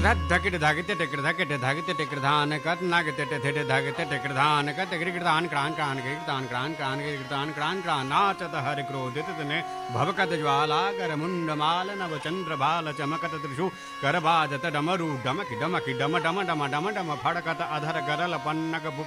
धकिट धागिते ticket धकिट धागिते ticket धान कत नागते टेठे धागिते ticket धान कत गिरगिरदान क्रान क्रान गिरगिरदान क्रान क्रान गिरगिरदान क्रान क्रान नाचत हरि क्रोधित तने भवकत ज्वाला कर मुंड माल नव चंद्र बाल चमकत त्रिशु कर बाजत डमरू डमक डमक डम डम डम डम डम फड़कत अधर गरल पन्नक